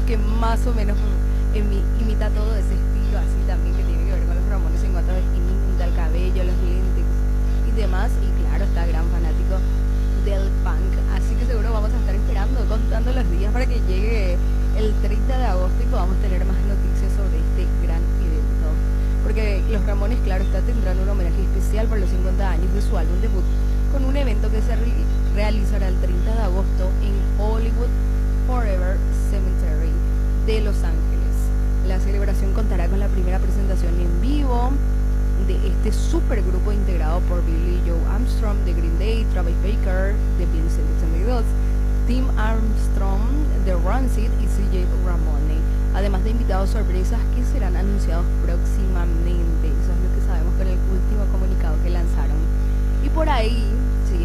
que más o menos imita todo ese estilo así también que tiene que ver con los Ramones en cuanto a vestimenta, el cabello, los lentes y demás. Y claro, está gran fanático del punk. Así que seguro vamos a estar esperando, contando los días para que llegue el 30 de agosto y podamos tener más noticias sobre este gran evento. Porque los Ramones, claro está, tendrán un homenaje especial por los 50 años de su álbum debut, con un evento que se realizará el 30 de agosto en Hollywood Forever Cemetery de Los Ángeles. La celebración contará con la primera presentación en vivo de este supergrupo integrado por Billy Joe Armstrong de Green Day, Travis Baker de Blink-182, Tim Armstrong de Rancid y CJ Ramone, además de invitados sorpresas que serán anunciados próximamente. Eso es lo que sabemos con el último comunicado que lanzaron. Y por ahí